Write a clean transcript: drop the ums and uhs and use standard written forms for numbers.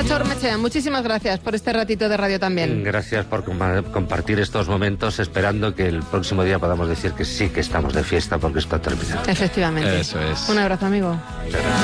Chacho Ormechea, muchísimas gracias por este ratito de radio también. Gracias por compartir estos momentos, esperando que el próximo día podamos decir que sí que estamos de fiesta porque esto ha terminado. Efectivamente. Eso es. Un abrazo, amigo.